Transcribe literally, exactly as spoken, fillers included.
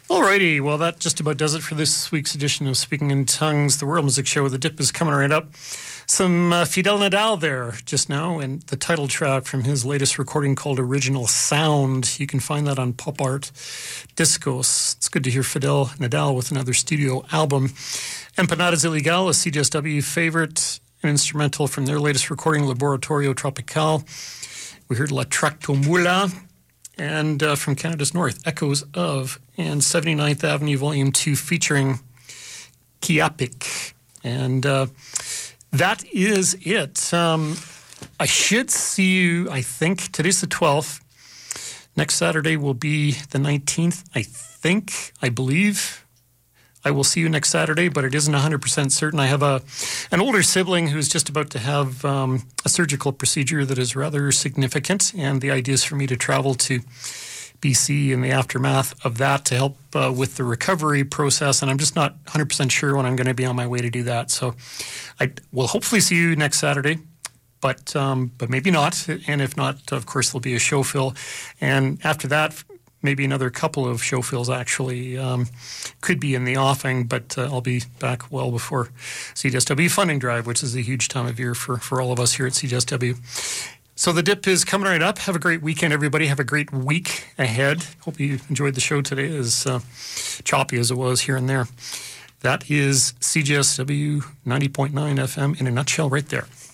Alrighty, well that just about does it for this week's edition of Speaking in Tongues, the World Music Show. The Dip is coming right up. Some uh, Fidel Nadal there just now, and the title track from his latest recording called Original Sound. You can find that on Pop Art Discos. It's good to hear Fidel Nadal with another studio album. Empanadas Ilegal, a C J S W favorite, an instrumental from their latest recording, Laboratorio Tropical. We heard La Tractomula. And uh, from Canada's North, Echoes of, and seventy-ninth Avenue Volume two featuring Kiapik. And uh, that is it. Um, I should see you, I think, today's the twelfth. Next Saturday will be the nineteenth, I think, I believe. I will see you next Saturday, but it isn't one hundred percent certain. I have a an older sibling who's just about to have um, a surgical procedure that is rather significant, and the idea is for me to travel to B C in the aftermath of that to help uh, with the recovery process, and I'm just not one hundred percent sure when I'm going to be on my way to do that. So I will hopefully see you next Saturday, but um, but maybe not, and if not, of course, there'll be a show fill, and after that, maybe another couple of show fills actually um, could be in the offing, but uh, I'll be back well before C J S W Funding Drive, which is a huge time of year for, for all of us here at C J S W. So the Dip is coming right up. Have a great weekend, everybody. Have a great week ahead. Hope you enjoyed the show today, as uh, choppy as it was here and there. That is C J S W ninety point nine F M in a nutshell right there.